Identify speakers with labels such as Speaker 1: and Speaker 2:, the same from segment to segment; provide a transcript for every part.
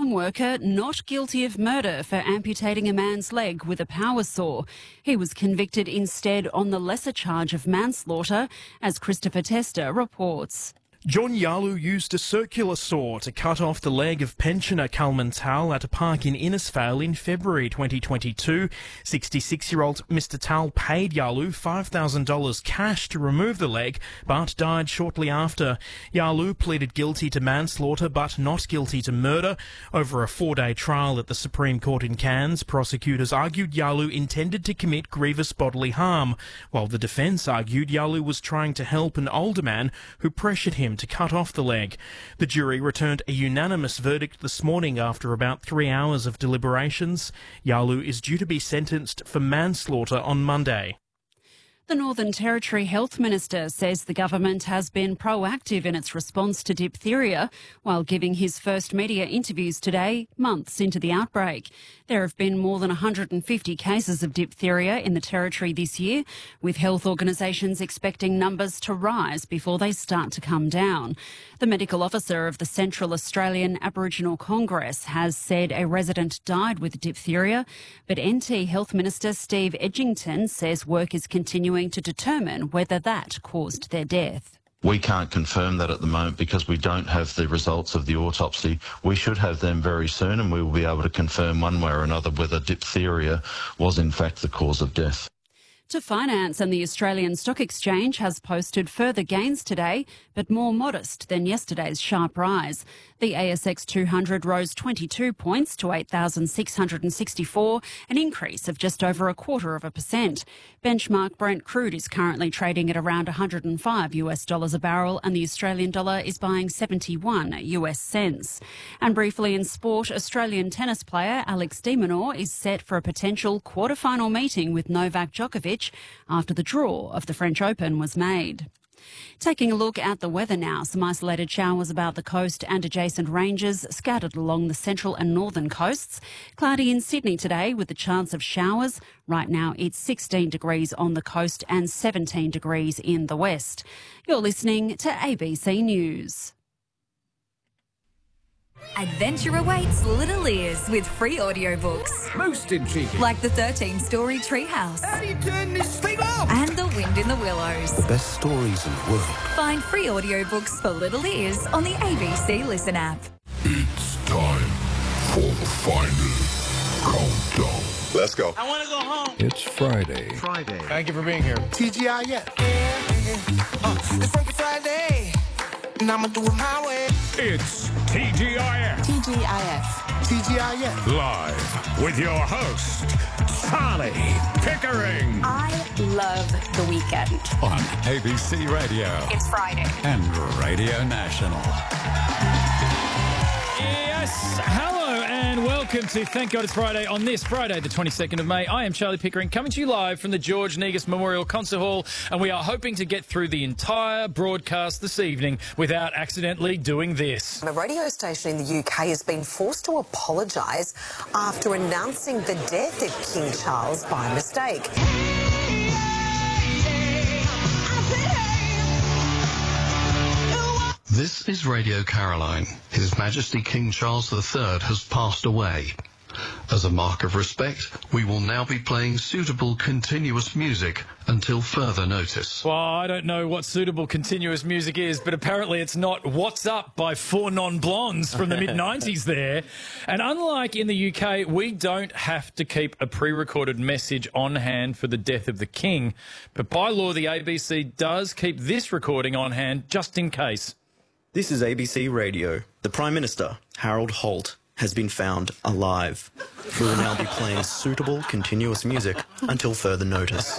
Speaker 1: farm worker not guilty of murder for amputating a man's leg with a power saw. He was convicted instead on the lesser charge of manslaughter, as Christopher Tester reports.
Speaker 2: John Yalu used a circular saw to cut off the leg of pensioner Kalman Tal at a park in Innisfail in February 2022. 66-year-old Mr Tal paid Yalu $5,000 cash to remove the leg, but died shortly after. Yalu pleaded guilty to manslaughter but not guilty to murder. Over a 4-day trial at the Supreme Court in Cairns, prosecutors argued Yalu intended to commit grievous bodily harm, while the defence argued Yalu was trying to help an older man who pressured him to cut off the leg. The jury returned a unanimous verdict this morning after about 3 hours of deliberations. Yalu is due to be sentenced for manslaughter on Monday.
Speaker 1: The Northern Territory Health Minister says the government has been proactive in its response to diphtheria while giving his first media interviews today, months into the outbreak. There have been more than 150 cases of diphtheria in the Territory this year, with health organisations expecting numbers to rise before they start to come down. The medical officer of the Central Australian Aboriginal Congress has said a resident died with diphtheria, but NT Health Minister Steve Edgington says work is continuing to determine whether that caused their death.
Speaker 3: We can't confirm that at the moment because we don't have the results of the autopsy. We should have them very soon, and we will be able to confirm one way or another whether diphtheria was in fact the cause of death.
Speaker 1: To finance, and the Australian Stock Exchange has posted further gains today, but more modest than yesterday's sharp rise. The ASX 200 rose 22 points to 8,664, an increase of just over 0.25%. Benchmark Brent crude is currently trading at around $105 a barrel, and the Australian dollar is buying 71 US cents. And briefly in sport, Australian tennis player Alex de Minaur is set for a potential quarter-final meeting with Novak Djokovic after the draw of the French Open was made. Taking a look at the weather now, some isolated showers about the coast and adjacent ranges scattered along the central and northern coasts. Cloudy in Sydney today with the chance of showers. Right now it's 16 degrees on the coast and 17 degrees in the west. You're listening to ABC News.
Speaker 4: Adventure awaits little ears with free audiobooks.
Speaker 5: Most intriguing.
Speaker 4: Like the 13-story Treehouse.
Speaker 5: How do you turn this thing off?
Speaker 4: And The Wind in the Willows.
Speaker 6: The best stories in the world.
Speaker 4: Find free audiobooks for little ears on the ABC Listen app.
Speaker 7: It's time for the final countdown.
Speaker 8: Let's go.
Speaker 9: I want to go home.
Speaker 6: It's Friday.
Speaker 5: Thank you for being here.
Speaker 8: TGIF.
Speaker 9: It's Freaky Friday, and I'ma do it my way.
Speaker 7: It's TGIF.
Speaker 8: TGIF.
Speaker 7: Live with your host, Charlie Pickering.
Speaker 10: I love the weekend.
Speaker 11: On ABC Radio.
Speaker 10: It's Friday.
Speaker 11: And Radio National.
Speaker 12: Yes, hello and welcome to Thank God It's Friday on this Friday, the 22nd of May. I am Charlie Pickering, coming to you live from the George Negus Memorial Concert Hall, and we are hoping to get through the entire broadcast this evening without accidentally doing this.
Speaker 13: A radio station in the UK has been forced to apologise after announcing the death of King Charles by mistake.
Speaker 14: This is Radio Caroline. His Majesty King Charles III has passed away. As a mark of respect, we will now be playing suitable continuous music until further notice.
Speaker 12: Well, I don't know what suitable continuous music is, but apparently it's not What's Up by Four Non-Blondes from the mid-90s there. And unlike in the UK, we don't have to keep a pre-recorded message on hand for the death of the King. But by law, the ABC does keep this recording on hand just in case.
Speaker 15: This is ABC Radio. The Prime Minister, Harold Holt, has been found alive. We will now be playing suitable continuous music until further notice.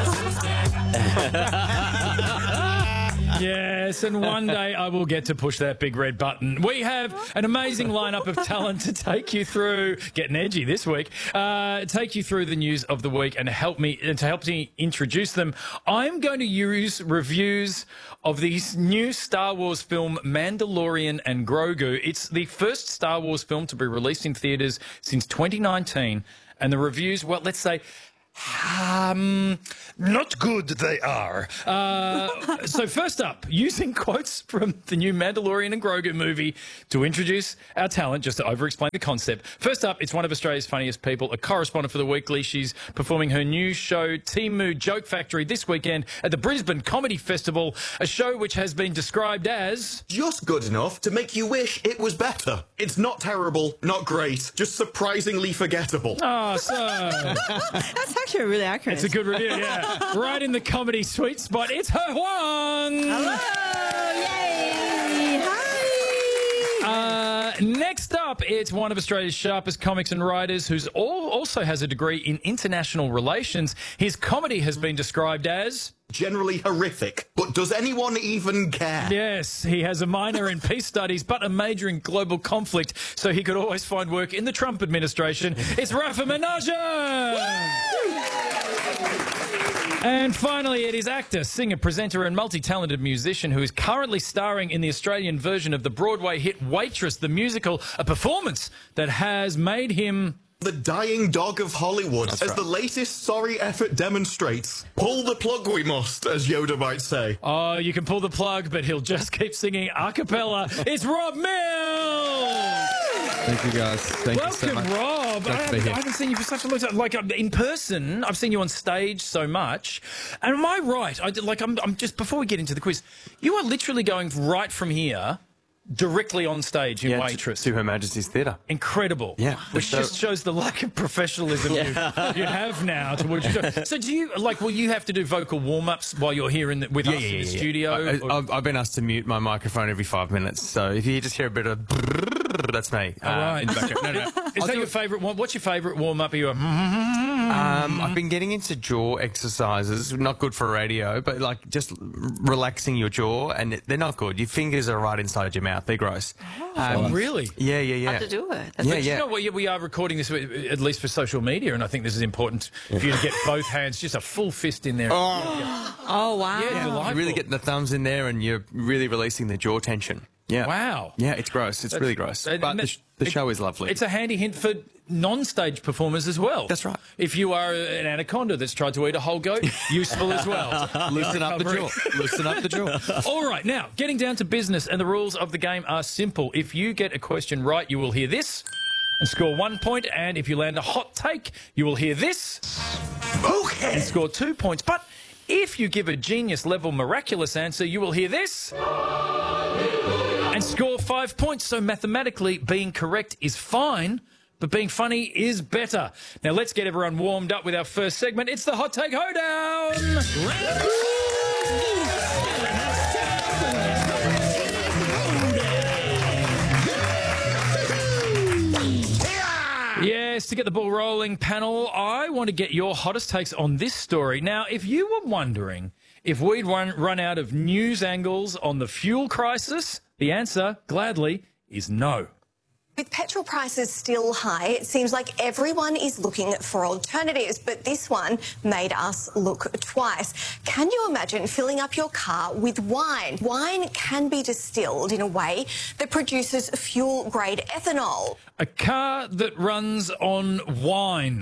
Speaker 12: Yes, and one day I will get to push that big red button. We have an amazing lineup of talent to take you through, getting edgy this week, take you through the news of the week and to help me introduce them. I'm going to use reviews of the new Star Wars film Mandalorian and Grogu. It's the first Star Wars film to be released in theatres since 2019, and the reviews, well, let's say, Not good, they are. So first up, using quotes from the new Mandalorian and Grogu movie to introduce our talent, just to over-explain the concept. First up, it's one of Australia's funniest people, a correspondent for The Weekly. She's performing her new show, Timu Joke Factory, this weekend at the Brisbane Comedy Festival, a show which has been described as...
Speaker 8: just good enough to make you wish it was better. It's not terrible, not great, just surprisingly forgettable.
Speaker 12: Oh, so...
Speaker 16: That's actually really accurate.
Speaker 12: It's a good review, yeah. Right in the comedy sweet spot, it's He Huang!
Speaker 16: Hello! Yay! Hi!
Speaker 12: Next up, it's one of Australia's sharpest comics and writers who also has a degree in international relations. His comedy has been described as...
Speaker 8: generally horrific, but does anyone even care?
Speaker 12: Yes, he has a minor in peace studies, but a major in global conflict, so he could always find work in the Trump administration. It's Rafa Menashe! And finally, it is actor, singer, presenter and multi-talented musician who is currently starring in the Australian version of the Broadway hit Waitress, the musical, a performance that has made him...
Speaker 8: the dying dog of Hollywood, as the latest sorry effort demonstrates. Pull the plug we must, as Yoda might say.
Speaker 12: Oh, you can pull the plug, but he'll just keep singing a cappella. It's Rob Mills!
Speaker 17: Thank you, guys. Thank you so much.
Speaker 12: Welcome, Rob. I haven't seen you for such a long time. Like, in person, I've seen you on stage so much. And am I right? I'm just, before we get into the quiz, you are literally going right from here... directly on stage in Waitress.
Speaker 17: To Her Majesty's Theatre.
Speaker 12: Incredible.
Speaker 17: Yeah.
Speaker 12: Which just shows the lack of professionalism you have now towards your show. So do you, will you have to do vocal warm-ups while you're here with us in the studio?
Speaker 17: I've been asked to mute my microphone every 5 minutes, so if you just hear a bit of... that's me.
Speaker 12: All right.
Speaker 17: In the background. No.
Speaker 12: Is that your favourite one? What's your favourite warm-up? Are you
Speaker 17: I've been getting into jaw exercises, not good for radio, but just relaxing your jaw, and they're not good. Your fingers are right inside your mouth. They're gross.
Speaker 12: Really?
Speaker 17: Yeah.
Speaker 16: Have to do it.
Speaker 12: But you know what? We are recording this, at least for social media, and I think this is important for you to get both hands, just a full fist in there.
Speaker 16: Oh, wow.
Speaker 12: Yeah,
Speaker 17: you're really getting the thumbs in there, and you're really releasing the jaw tension. Yeah.
Speaker 12: Wow.
Speaker 17: Yeah, it's gross. It's really gross. But the show is lovely.
Speaker 12: It's a handy hint for non-stage performers as well.
Speaker 17: That's right.
Speaker 12: If you are an anaconda that's tried to eat a whole goat, useful as well.
Speaker 17: Loosen up the jaw. Loosen up the jaw.
Speaker 12: All right, now, getting down to business, and the rules of the game are simple. If you get a question right, you will hear this and score 1 point, and if you land a hot take, you will hear this and score 2 points. But if you give a genius-level miraculous answer, you will hear this and score 5 points. So mathematically, being correct is fine, but being funny is better. Now, let's get everyone warmed up with our first segment. It's the Hot Take Hoedown! Yes, to get the ball rolling, panel, I want to get your hottest takes on this story. Now, if you were wondering if we'd run out of news angles on the fuel crisis, the answer, gladly, is no.
Speaker 18: With petrol prices still high, it seems like everyone is looking for alternatives, but this one made us look twice. Can you imagine filling up your car with wine? Wine can be distilled in a way that produces fuel-grade ethanol.
Speaker 12: A car that runs on wine.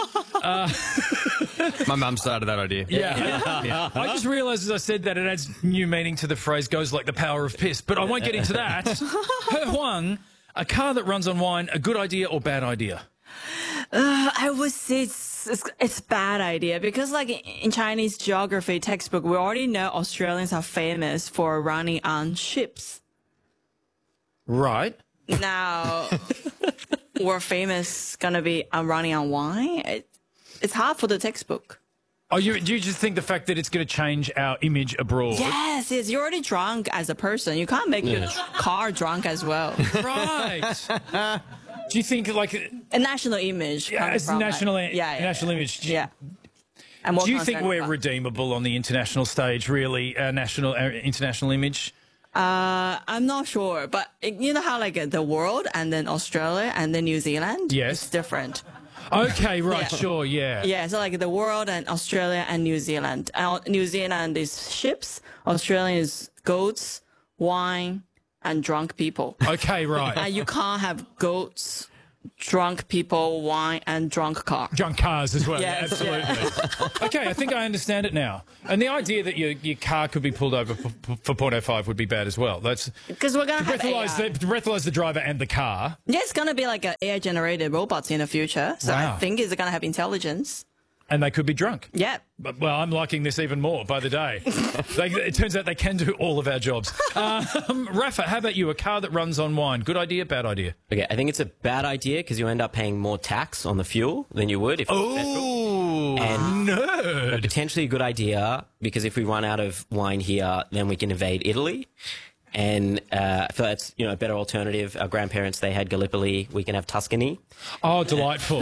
Speaker 17: My mum started that idea.
Speaker 12: Yeah. I just realised as I said that it adds new meaning to the phrase goes like the power of piss, but I won't get into that. He Huang, a car that runs on wine, a good idea or bad idea?
Speaker 16: I would say it's bad idea because in Chinese geography textbook, we already know Australians are famous for running on ships.
Speaker 12: Right.
Speaker 16: Now, we're famous gonna be running on wine. It's hard for the textbook.
Speaker 12: Oh, do you just think the fact that it's going to change our image abroad?
Speaker 16: Yes, you're already drunk as a person. You can't make your car drunk as well.
Speaker 12: Right. Do you think
Speaker 16: a national image?
Speaker 12: Yeah, it's national image.
Speaker 16: Yeah.
Speaker 12: Do you think we're redeemable on the international stage? Really, our international image?
Speaker 16: I'm not sure, but you know how the world and then Australia and then New Zealand.
Speaker 12: Yes,
Speaker 16: it's different.
Speaker 12: Okay, right, sure, yeah.
Speaker 16: Yeah, so the world and Australia and New Zealand. New Zealand is ships, Australia is goats, wine, and drunk people.
Speaker 12: Okay, right.
Speaker 16: And you can't have goats, drunk people, wine, and drunk car.
Speaker 12: Drunk cars as well.
Speaker 16: Yes,
Speaker 12: Yeah, absolutely. Okay, I think I understand it now. And the idea that your car could be pulled over for 0.05 would be bad as well. That's
Speaker 16: because we're going to have
Speaker 12: breathalyze the driver and the car.
Speaker 16: Yeah, it's going to be like an AI-generated robots in the future. So
Speaker 12: Wow.
Speaker 16: I think it's going to have intelligence.
Speaker 12: And they could be drunk.
Speaker 16: Yeah.
Speaker 12: But, well, I'm liking this even more by the day. It turns out they can do all of our jobs. Rafa, how about you? A car that runs on wine. Good idea, bad idea?
Speaker 19: Okay, I think it's a bad idea because you end up paying more tax on the fuel than you would if it was petrol. And
Speaker 12: nerd.
Speaker 19: Potentially a good idea because if we run out of wine here, then we can invade Italy. And I feel that's a better alternative. Our grandparents, they had Gallipoli. We can have Tuscany.
Speaker 12: Oh, delightful.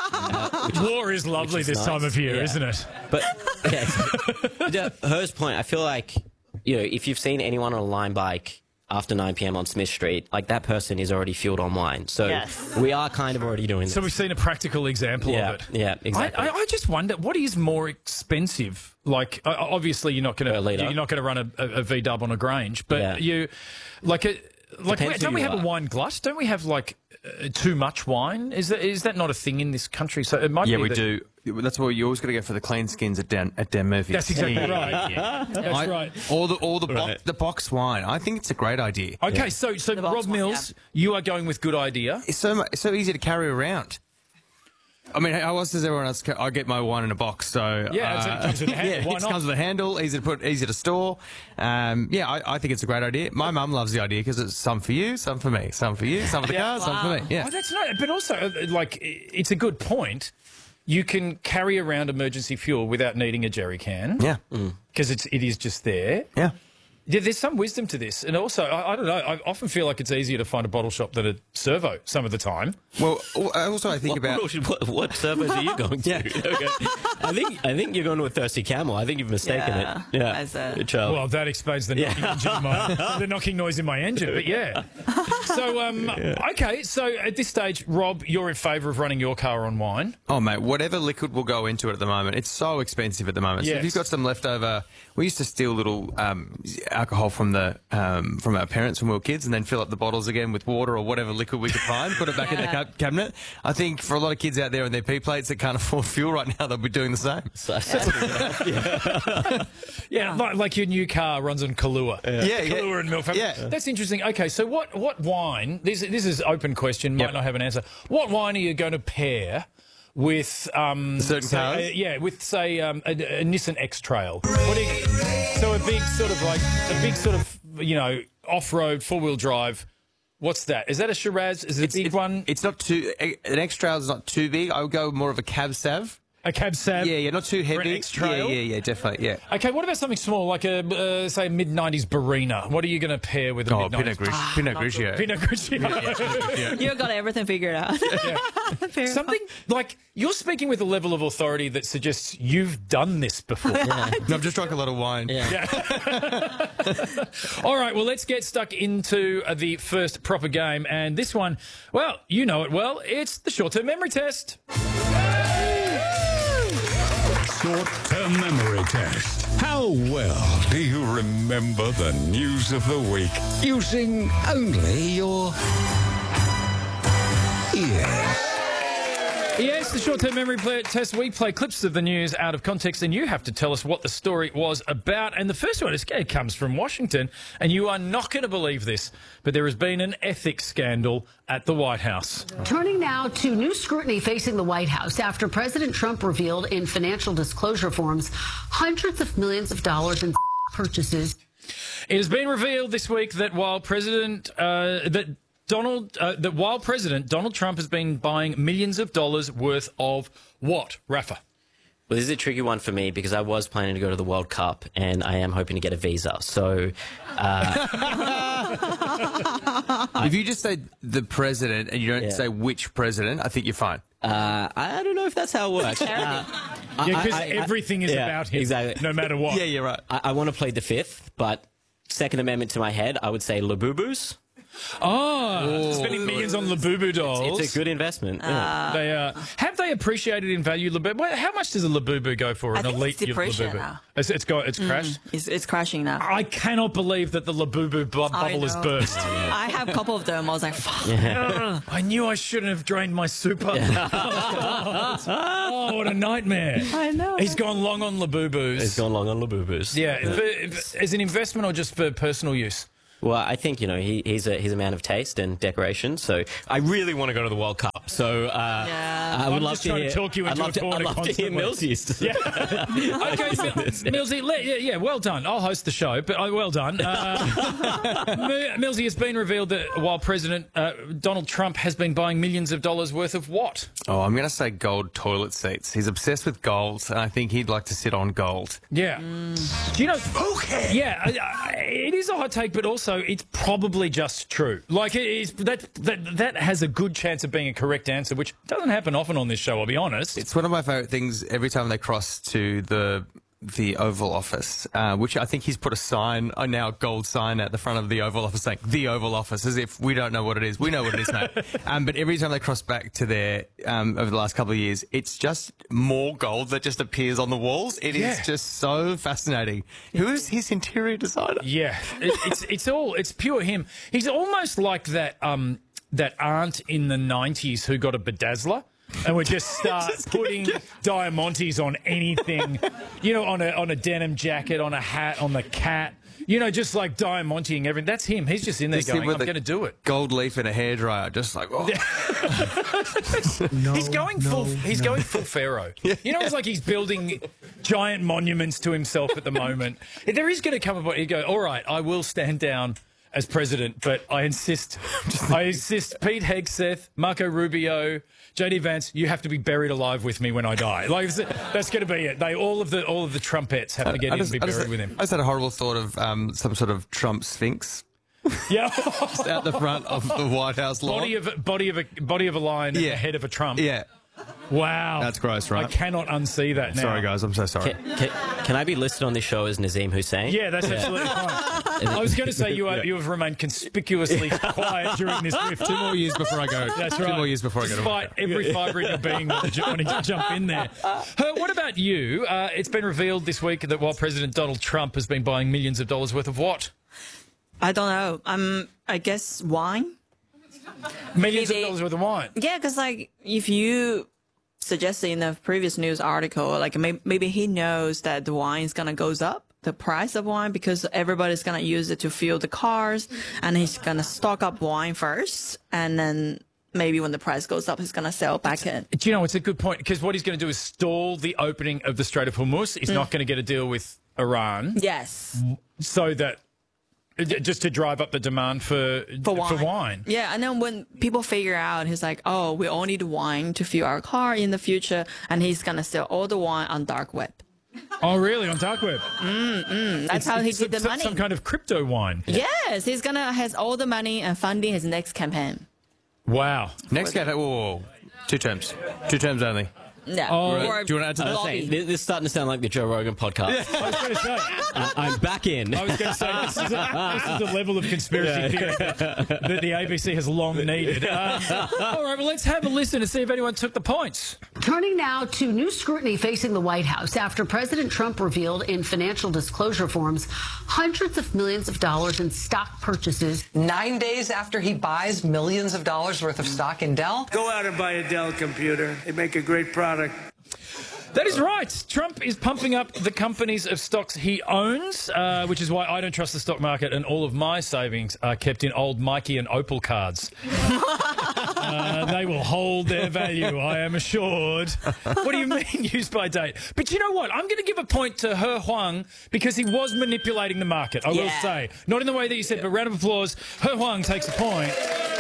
Speaker 12: War is lovely this time of year, isn't it?
Speaker 19: But okay, to Her's point, I feel like if you've seen anyone on a Lime bike after 9 p.m. on Smith Street, like that person is already fueled on wine. So we are kind of already doing this.
Speaker 12: So we've seen a practical example of it.
Speaker 19: Yeah, exactly.
Speaker 12: I just wonder what is more expensive. Like, obviously, you're not going to run a V-dub on a Grange, but don't we have a wine glut? Don't we have too much wine? Is that not a thing in this country? So it might be.
Speaker 17: Yeah, we do. That's what you always got to go for the clean skins at Dan Murphy's.
Speaker 12: That's exactly right. That's right.
Speaker 17: Or the box wine. I think it's a great idea.
Speaker 12: Okay, so Rob Mills, you are going with good idea.
Speaker 17: It's so easy to carry around. I mean, how else does everyone else? I get my wine in a box, so
Speaker 12: yeah, it comes with a handle.
Speaker 17: It comes with a handle, easy to put, easy to store. I think it's a great idea. My mum loves the idea because it's some for you, some for me, some for you, some for the car, some for me. Yeah,
Speaker 12: oh, that's right. But also, it's a good point. You can carry around emergency fuel without needing a jerry can.
Speaker 17: Yeah,
Speaker 12: because it is just there.
Speaker 17: Yeah.
Speaker 12: There's some wisdom to this. And also, I don't know, I often feel like it's easier to find a bottle shop than a servo some of the time.
Speaker 17: Well, also I think
Speaker 19: what servos are you going to? Okay. I think you're going to a Thirsty Camel. I think you've mistaken it. Yeah.
Speaker 12: Well, that explains the knocking, the knocking noise in my engine, but yeah. So, okay, so at this stage, Rob, you're in favour of running your car on wine?
Speaker 17: Oh, mate, whatever liquid will go into it at the moment. It's so expensive at the moment. So if you've got some leftover, we used to steal little alcohol from our parents when we were kids and then fill up the bottles again with water or whatever liquid we could find, put it back in the cabinet. I think for a lot of kids out there on their P plates that can't afford fuel right now, they'll be doing the same.
Speaker 12: Like your new car runs on Kahlua. Kahlua and milk. Yeah. That's interesting. Okay, so what wine, this is open question, might not have an answer. What wine are you going to pair with
Speaker 17: certain cars?
Speaker 12: With say a Nissan X-Trail. So a big sort of off-road 4-wheel drive. What's that? Is that a Shiraz? Is it a big one?
Speaker 17: It's not too. An X-Trail is not too big. I would go more of a Cab Sav.
Speaker 12: A Cab Sav?
Speaker 17: Yeah, not too heavy.
Speaker 12: For an X-Trail?
Speaker 17: Yeah, definitely, yeah.
Speaker 12: Okay, what about something small, like a, say, mid-90s Barina? What are you going to pair with a mid-90s?
Speaker 17: Pinot Grigio.
Speaker 12: Pinot Grigio.
Speaker 16: You've got everything figured out.
Speaker 12: Something like, you're speaking with a level of authority that suggests you've done this before.
Speaker 17: No, I've just drunk a lot of wine.
Speaker 12: All right, well, let's get stuck into the first proper game. And this one, well, you know it well. It's the short-term memory test.
Speaker 7: Short-term memory test. How well do you remember the news of the week using only your ears?
Speaker 12: Yes, the short-term memory test. We play clips of the news out of context, and you have to tell us what the story was about. And the first one comes from Washington, and you are not going to believe this, but there has been an ethics scandal at the White House.
Speaker 20: Turning now to new scrutiny facing the White House after President Trump revealed in financial disclosure forms hundreds of millions of dollars in purchases.
Speaker 12: It has been revealed this week that while President Donald Trump has been buying millions of dollars worth of what, Rafa?
Speaker 19: Well, this is a tricky one for me because I was planning to go to the World Cup and I am hoping to get a visa. So,
Speaker 17: if you just say the president and you don't say which president, I think you're fine.
Speaker 19: I don't know if that's how it works.
Speaker 12: Because everything is about him,
Speaker 19: exactly.
Speaker 12: No matter what.
Speaker 17: Yeah, you're right.
Speaker 19: I want to plead the fifth, but Second Amendment to my head, I would say Labubus.
Speaker 12: Oh, spending millions on Labubu dolls.
Speaker 19: It's a good investment.
Speaker 12: Have they appreciated in value, Labubu? How much does a Labubu go for? An elite
Speaker 16: depreciated
Speaker 12: Labubu?
Speaker 16: now.
Speaker 12: It's crashed?
Speaker 16: It's crashing now.
Speaker 12: I cannot believe that the Labubu bubble has burst.
Speaker 16: I have a couple of them. I was like, fuck.
Speaker 12: Yeah. I knew I shouldn't have drained my super. Oh, what a nightmare.
Speaker 16: I know.
Speaker 12: He's gone long on Labubus.
Speaker 19: He's gone long on Labubus.
Speaker 12: Yeah, as an investment or just for personal use?
Speaker 19: Well, I think, he's a man of taste and decoration, so I really want to go to the World Cup. So I would love to hear...
Speaker 12: I'd love to hear
Speaker 19: Millsy's.
Speaker 12: Yeah. Okay, so, Millsy, well done. I'll host the show, but well done. Millsy, it's been revealed that while President Donald Trump has been buying millions of dollars worth of what?
Speaker 17: Oh, I'm going to say gold toilet seats. He's obsessed with gold, and I think he'd like to sit on gold.
Speaker 12: Yeah. Do you know... Okay. Yeah, it is a hot take, but also it's probably just true. Like, that has a good chance of being a correct answer, which doesn't happen often on this show, I'll be honest.
Speaker 17: It's one of my favourite things every time they cross to the Oval Office, which I think he's put a sign, now a gold sign at the front of the Oval Office saying, the Oval Office, as if we don't know what it is. We know what it is, mate. But every time they cross back to there over the last couple of years, it's just more gold that just appears on the walls. It is just so fascinating. Who is his interior designer?
Speaker 12: Yeah, it's pure him. He's almost like that aunt in the 90s who got a bedazzler. And we just start putting diamantes on anything, on a denim jacket, on a hat, on the cat, just like diamanting everything. That's him. He's just in there going, I'm going to do it.
Speaker 17: Gold leaf and a hairdryer, just like, oh.
Speaker 12: He's going full Pharaoh. It's like he's building giant monuments to himself at the moment. There is going to come a point you go, all right, I will stand down as president, but I insist Pete Hegseth, Marco Rubio, JD Vance, you have to be buried alive with me when I die. Like, that's going to be it. All of the Trumpets have to get in and be buried with him.
Speaker 17: I just had a horrible thought of some sort of Trump Sphinx.
Speaker 12: Yeah,
Speaker 17: just out the front of the White House lawn.
Speaker 12: Body of a lion and the head of a Trump.
Speaker 17: Yeah.
Speaker 12: Wow.
Speaker 17: That's gross, right?
Speaker 12: I cannot unsee that now.
Speaker 17: Sorry, guys. I'm so sorry.
Speaker 19: Can I be listed on this show as Nazim Hussain?
Speaker 12: Yeah, that's absolutely fine. I was going to say you have remained conspicuously quiet during this rift.
Speaker 17: 2 more years before I go.
Speaker 12: That's right.
Speaker 17: 2 more years before I go.
Speaker 12: Despite every fibre in your being wanting to jump in there. What about you? It's been revealed this week that while President Donald Trump has been buying millions of dollars worth of what?
Speaker 16: I don't know. I guess wine.
Speaker 12: Millions of dollars worth of wine?
Speaker 16: Yeah, because if you suggested in the previous news article, maybe he knows that the wine is gonna goes up, the price of wine, because everybody's gonna use it to fuel the cars, and he's gonna stock up wine first, and then maybe when the price goes up, he's gonna sell back in.
Speaker 12: Do you know, it's a good point, because what he's going to do is stall the opening of the Strait of Hormuz. He's not going to get a deal with Iran.
Speaker 16: Yes.
Speaker 12: So that just to drive up the demand for wine.
Speaker 16: Yeah, and then when people figure out, he's like, oh, we all need wine to fuel our car in the future, and he's going to sell all the wine on dark web.
Speaker 12: Oh, really? On dark web?
Speaker 16: That's how he did the money.
Speaker 12: Some kind of crypto wine.
Speaker 16: Yes, he's going to has all the money and funding his next campaign.
Speaker 12: Wow.
Speaker 17: Next campaign, whoa. 2 terms. 2 terms only.
Speaker 16: Yeah.
Speaker 17: Right. Do you want to add to
Speaker 19: this? This is starting to sound like the Joe Rogan podcast.
Speaker 12: Yeah. I was going to say.
Speaker 19: I'm back in.
Speaker 12: I was going to say, this is a level of conspiracy theory that the ABC has long needed. All right, well, let's have a listen and see if anyone took the points.
Speaker 20: Turning now to new scrutiny facing the White House after President Trump revealed in financial disclosure forms hundreds of millions of dollars in stock purchases.
Speaker 13: 9 days after he buys millions of dollars worth of stock in Dell.
Speaker 21: Go out and buy a Dell computer. They make a great product.
Speaker 12: That is right. Trump is pumping up the companies of stocks he owns, which is why I don't trust the stock market, and all of my savings are kept in old Mikey and Opal cards. They will hold their value, I am assured. What do you mean, used by date? But you know what? I'm going to give a point to He Huang because he was manipulating the market, I will say. Not in the way that you said, but round of applause. He Huang takes a point.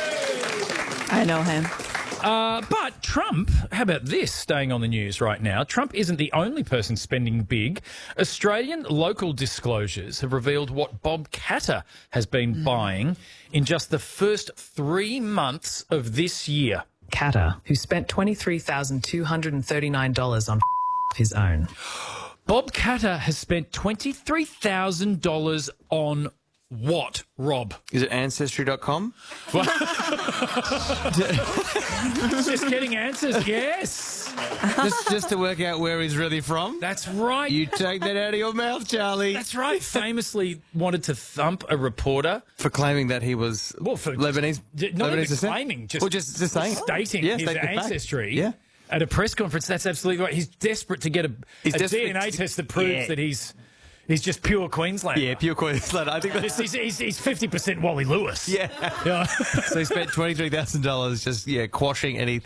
Speaker 16: I know him.
Speaker 12: But Trump, how about this, staying on the news right now? Trump isn't the only person spending big. Australian local disclosures have revealed what Bob Katter has been buying in just the first 3 months of this year.
Speaker 22: Katter, who spent $23,239 on his own.
Speaker 12: Bob Katter has spent $23,000 on what, Rob?
Speaker 17: Is it Ancestry.com?
Speaker 12: Just getting answers, yes.
Speaker 17: just to work out where he's really from?
Speaker 12: That's right.
Speaker 17: You take that out of your mouth, Charlie.
Speaker 12: That's right. Famously wanted to thump a reporter.
Speaker 17: For claiming that he was Lebanese.
Speaker 12: Not
Speaker 17: Lebanese
Speaker 12: even
Speaker 17: descent?
Speaker 12: claiming,
Speaker 17: just saying it.
Speaker 12: stating
Speaker 17: Yeah,
Speaker 12: his
Speaker 17: state the fact.
Speaker 12: ancestry.
Speaker 17: Yeah.
Speaker 12: At a press conference, that's absolutely right. He's desperate to get a DNA test that proves that he's just pure Queenslander.
Speaker 17: Yeah, pure Queenslander. I think that's...
Speaker 12: He's 50% Wally Lewis.
Speaker 17: Yeah. So he spent $23,000 just, quashing anything.